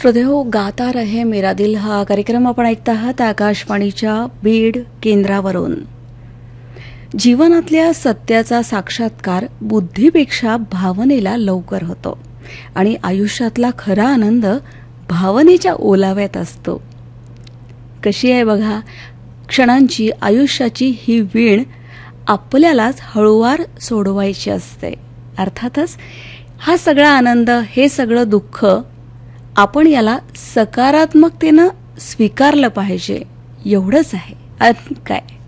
श्रोतेहो, गाता रहे मेरा दिल हा कार्यक्रम आपण ऐकत आहात आकाशवाणीच्या बीड केंद्रावरून. जीवनातल्या सत्याचा साक्षात्कार बुद्धीपेक्षा भावनेला लवकर होतो आणि आयुष्यातला खरा आनंद भावनेच्या ओलाव्यात असतो. कशी आहे बघा, क्षणांची आयुष्याची ही वीण आपल्यालाच हळूवार सोडवायची असते. अर्थातच हा सगळा आनंद, हे सगळं दुःख आपण याला सकारात्मकतेनं स्वीकारलं पाहिजे, एवढंच आहे. काय